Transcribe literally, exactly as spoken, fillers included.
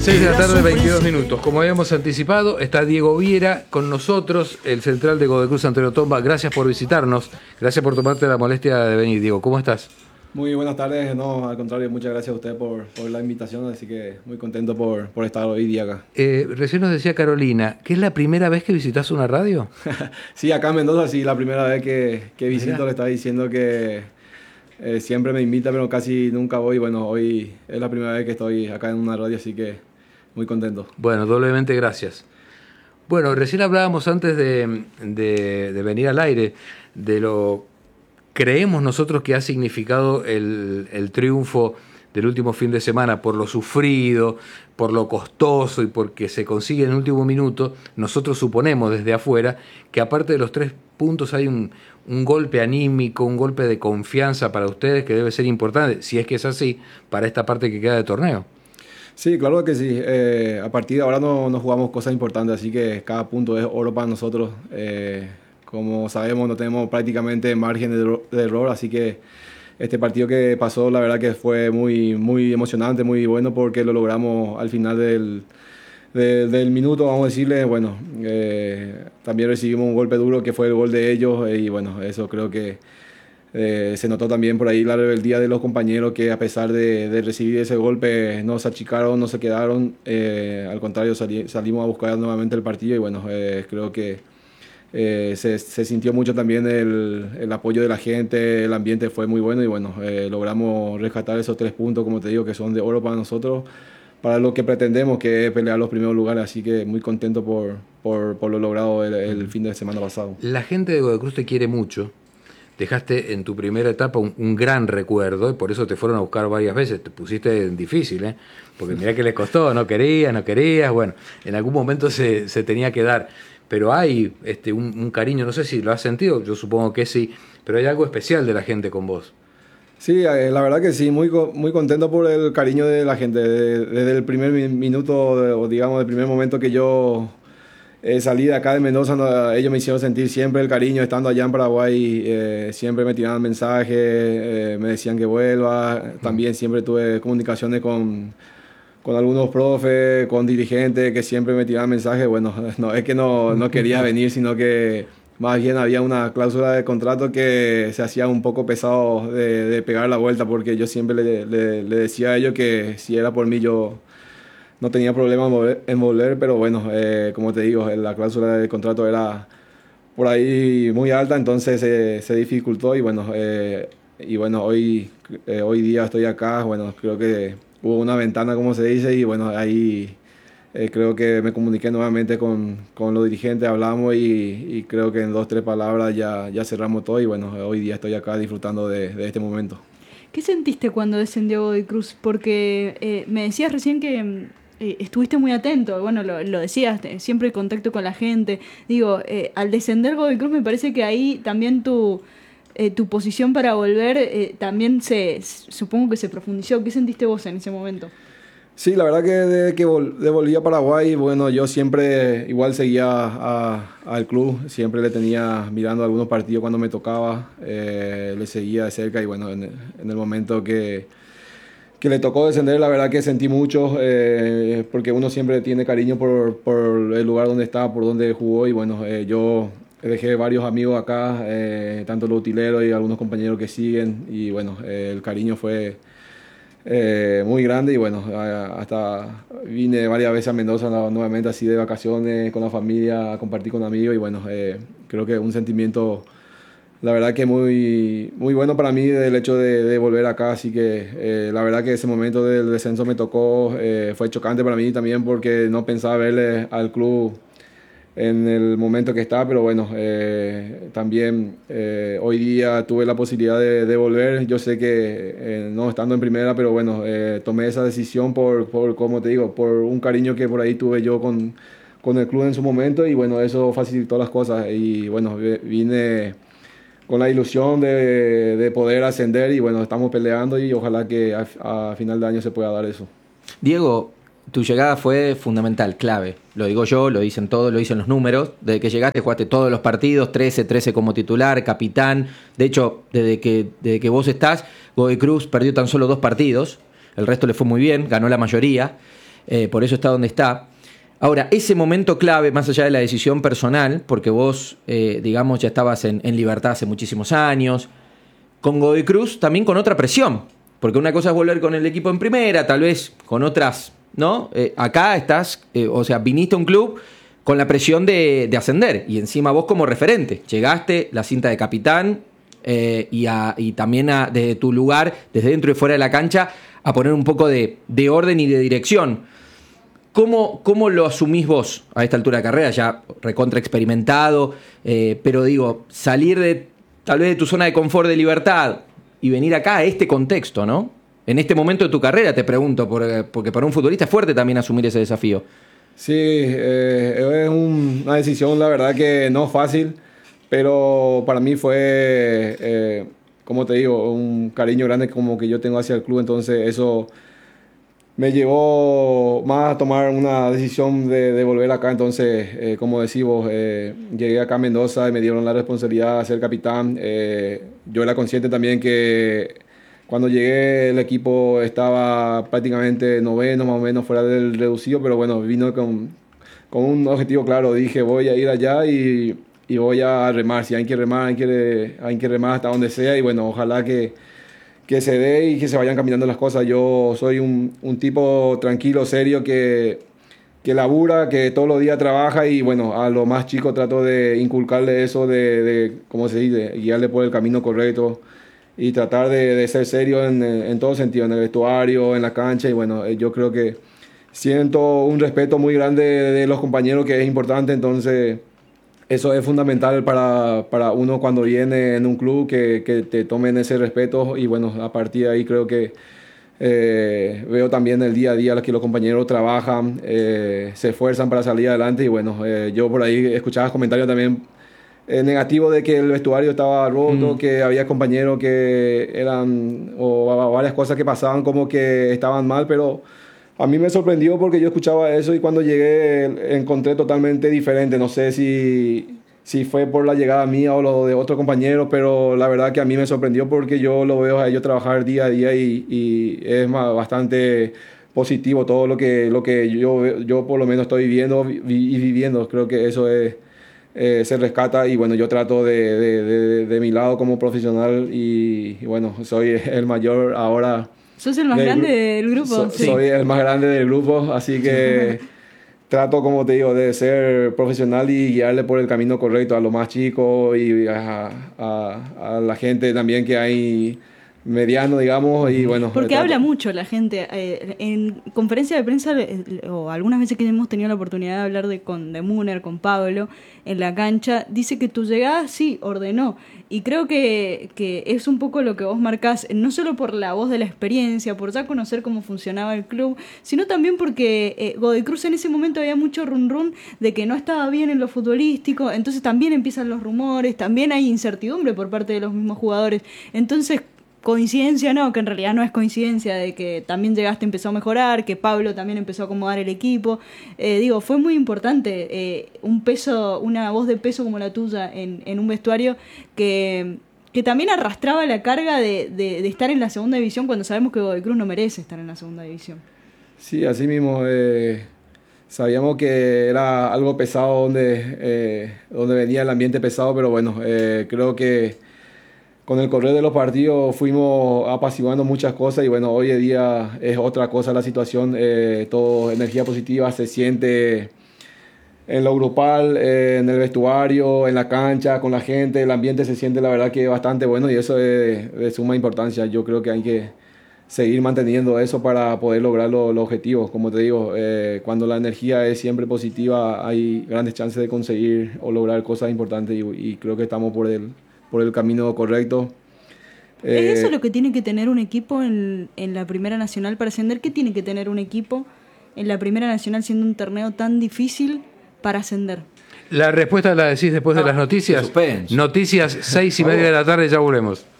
seis de la tarde, veintidós minutos. Como habíamos anticipado, está Diego Viera con nosotros, el central de Godoy Cruz Antonio Tomba. Gracias por visitarnos, gracias por tomarte la molestia de venir, Diego. ¿Cómo estás? Muy buenas tardes, no, al contrario, muchas gracias a usted por, por la invitación, así que muy contento por, por estar hoy día acá. Eh, recién nos decía Carolina, ¿que es la primera vez que visitas una radio? Sí, acá en Mendoza sí, la primera vez que, que visito. Mira. Le estaba diciendo que eh, siempre me invita, pero casi nunca voy. Bueno, hoy es la primera vez que estoy acá en una radio, así que muy contento. Bueno, doblemente gracias. Bueno, recién hablábamos antes de, de, de venir al aire de lo creemos nosotros que ha significado el, el triunfo del último fin de semana por lo sufrido, por lo costoso y porque se consigue en el último minuto. Nosotros suponemos desde afuera que aparte de los tres puntos hay un, un golpe anímico, un golpe de confianza para ustedes que debe ser importante, si es que es así, para esta parte que queda de torneo. Sí, claro que sí. Eh, a partir de ahora no, no jugamos cosas importantes, así que cada punto es oro para nosotros. Eh, como sabemos, no tenemos prácticamente margen de, de error, así que este partido que pasó, la verdad que fue muy, muy emocionante, muy bueno, porque lo logramos al final del, de, del minuto, vamos a decirle. Bueno, eh, también recibimos un golpe duro que fue el gol de ellos, y bueno, eso creo que Eh, se notó también por ahí la rebeldía de los compañeros, que a pesar de, de recibir ese golpe no se achicaron, no se quedaron, eh, al contrario sali, salimos a buscar nuevamente el partido y bueno, eh, creo que eh, se, se sintió mucho también el, el apoyo de la gente, el ambiente fue muy bueno y bueno, eh, logramos rescatar esos tres puntos, como te digo, que son de oro para nosotros, para lo que pretendemos, que es pelear los primeros lugares, así que muy contento por, por, por lo logrado el, el fin de semana pasado. La gente de Godoy Cruz te quiere mucho. Dejaste en tu primera etapa un, un gran recuerdo y por eso te fueron a buscar varias veces. Te pusiste difícil, ¿eh? Porque mirá que les costó, no querías, no querías. Bueno, en algún momento se, se tenía que dar. Pero hay este, un, un cariño, no sé si lo has sentido, yo supongo que sí, pero hay algo especial de la gente con vos. Sí, la verdad que sí, muy, muy contento por el cariño de la gente. Desde el primer minuto, o digamos, del primer momento que yo Eh, salí de acá de Mendoza, no, ellos me hicieron sentir siempre el cariño estando allá en Paraguay, eh, siempre me tiraban mensajes, eh, me decían que vuelva, también siempre tuve comunicaciones con, con algunos profes, con dirigentes que siempre me tiraban mensajes. Bueno, no es que no, no quería venir, sino que más bien había una cláusula de contrato que se hacía un poco pesado de, de pegar la vuelta, porque yo siempre le, le, le decía a ellos que si era por mí yo no tenía problema en volver, en volver pero bueno, eh, como te digo, la cláusula del contrato era por ahí muy alta, entonces eh, se dificultó y bueno, eh, y bueno hoy, eh, hoy día estoy acá. Bueno, creo que hubo una ventana, como se dice, y bueno, ahí eh, creo que me comuniqué nuevamente con, con los dirigentes, hablamos y, y creo que en dos, tres palabras ya, ya cerramos todo y bueno, hoy día estoy acá disfrutando de, de este momento. ¿Qué sentiste cuando descendió Godoy Cruz? Porque eh, me decías recién que Eh, estuviste muy atento, bueno, lo, lo decías, siempre en contacto con la gente. Digo, eh, al descender Godoy Cruz me parece que ahí también tu, eh, tu posición para volver eh, también se, supongo que se profundizó. ¿Qué sentiste vos en ese momento? Sí, la verdad que desde que vol- volví a Paraguay, bueno, yo siempre igual seguía a, al club, siempre le tenía mirando algunos partidos cuando me tocaba, eh, le seguía de cerca y bueno, en, en el momento que que le tocó descender, la verdad que sentí mucho, eh, porque uno siempre tiene cariño por, por el lugar donde está, por donde jugó y bueno, eh, yo dejé varios amigos acá, eh, tanto los utileros y algunos compañeros que siguen y bueno, eh, el cariño fue eh, muy grande y bueno, hasta vine varias veces a Mendoza nuevamente así de vacaciones con la familia, a compartir con amigos y bueno, eh, creo que un sentimiento la verdad que muy, muy bueno para mí el hecho de, de volver acá, así que eh, la verdad que ese momento del descenso me tocó, eh, fue chocante para mí también porque no pensaba verle al club en el momento que está, pero bueno, eh, también eh, hoy día tuve la posibilidad de, de volver. Yo sé que eh, no estando en primera, pero bueno, eh, tomé esa decisión por, por, como te digo, por un cariño que por ahí tuve yo con, con el club en su momento y bueno, eso facilitó las cosas y bueno, vine con la ilusión de, de poder ascender y bueno, estamos peleando y ojalá que a, a final de año se pueda dar eso. Diego, tu llegada fue fundamental, clave. Lo digo yo, lo dicen todos, lo dicen los números. Desde que llegaste jugaste todos los partidos, trece, trece como titular, capitán. De hecho, desde que, desde que vos estás, Godoy Cruz perdió tan solo dos partidos. El resto le fue muy bien, ganó la mayoría. eh, por eso está donde está. Ahora, ese momento clave, más allá de la decisión personal, porque vos, eh, digamos, ya estabas en, en Libertad hace muchísimos años, con Godoy Cruz también con otra presión, porque una cosa es volver con el equipo en primera, tal vez con otras, ¿no? Eh, acá estás, eh, o sea, viniste a un club con la presión de, de ascender, y encima vos como referente, llegaste, la cinta de capitán, eh, y, a, y también a, desde tu lugar, desde dentro y fuera de la cancha, a poner un poco de, de orden y de dirección. ¿Cómo, ¿Cómo lo asumís vos a esta altura de carrera? Ya recontra experimentado, eh, pero digo, salir de tal vez de tu zona de confort de Libertad y venir acá a este contexto, ¿no? En este momento de tu carrera, te pregunto, porque para un futbolista es fuerte también asumir ese desafío. Sí, eh, es un, una decisión, la verdad que no fácil, pero para mí fue, eh, como te digo, un cariño grande como que yo tengo hacia el club, entonces eso me llevó más a tomar una decisión de, de volver acá. Entonces, eh, como decimos, eh, llegué acá a Mendoza y me dieron la responsabilidad de ser capitán. Eh, yo era consciente también que cuando llegué el equipo estaba prácticamente noveno, más o menos fuera del reducido, pero bueno, vino con, con un objetivo claro. Dije, voy a ir allá y, y voy a remar. Si hay que remar, hay que, hay que remar hasta donde sea. Y bueno, ojalá que que se dé y que se vayan caminando las cosas. Yo soy un, un tipo tranquilo, serio, que, que labura, que todos los días trabaja y bueno, a lo más chico trato de inculcarle eso, de, de ¿cómo se dice?, guiarle por el camino correcto y tratar de, de ser serio en, en todo sentido, en el vestuario, en la cancha. Y bueno, yo creo que siento un respeto muy grande de, de los compañeros, que es importante. Entonces eso es fundamental para, para uno cuando viene en un club, que, que te tomen ese respeto. Y bueno, a partir de ahí creo que eh, veo también el día a día que los compañeros trabajan, eh, se esfuerzan para salir adelante. Y bueno, eh, yo por ahí escuchaba comentarios también eh, negativos de que el vestuario estaba roto, mm. que había compañeros que eran, o varias cosas que pasaban como que estaban mal, pero a mí me sorprendió porque yo escuchaba eso y cuando llegué encontré totalmente diferente. No sé si, si fue por la llegada mía o lo de otro compañero, pero la verdad que a mí me sorprendió porque yo lo veo a ellos trabajar día a día y, y es más, bastante positivo todo lo que, lo que yo, yo por lo menos estoy viviendo y viviendo. Creo que eso es, eh, se rescata y bueno, yo trato de, de, de, de mi lado como profesional y, y bueno, soy el mayor ahora. ¿Sos el más grande del grupo? So, sí. Soy el más grande del grupo, así que trato, como te digo, de ser profesional y guiarle por el camino correcto a los más chicos y a, a, a la gente también que hay mediano, digamos, y bueno. Porque trato. habla mucho la gente. Eh, en conferencia de prensa, eh, o algunas veces que hemos tenido la oportunidad de hablar de, con de Müner, con Pablo, en la cancha, dice que tu llegada sí ordenó. Y creo que, que es un poco lo que vos marcás, no solo por la voz de la experiencia, por ya conocer cómo funcionaba el club, sino también porque eh, Godoy Cruz en ese momento había mucho run run de que no estaba bien en lo futbolístico, entonces también empiezan los rumores, también hay incertidumbre por parte de los mismos jugadores. Entonces, coincidencia no, que en realidad no es coincidencia de que también llegaste, empezó a mejorar, que Pablo también empezó a acomodar el equipo. Eh, digo, fue muy importante eh, un peso, una voz de peso como la tuya en, en un vestuario que, que también arrastraba la carga de, de, de estar en la segunda división cuando sabemos que Godoy Cruz no merece estar en la segunda división. Sí, así mismo. Eh, sabíamos que era algo pesado donde, eh, donde venía el ambiente pesado, pero bueno, eh, creo que con el correr de los partidos fuimos apaciguando muchas cosas y bueno, hoy en día es otra cosa la situación, eh, todo energía positiva se siente en lo grupal, eh, en el vestuario, en la cancha, con la gente, el ambiente se siente la verdad que bastante bueno y eso es de suma importancia. Yo creo que hay que seguir manteniendo eso para poder lograr los, los objetivos. Como te digo, eh, cuando la energía es siempre positiva hay grandes chances de conseguir o lograr cosas importantes y, y creo que estamos por el por el camino correcto. ¿Es eh, eso lo que tiene que tener un equipo en, en la Primera Nacional para ascender? ¿Qué tiene que tener un equipo en la Primera Nacional siendo un torneo tan difícil para ascender? La respuesta la decís después no, de las noticias. Noticias, seis y media de la tarde, ya volvemos.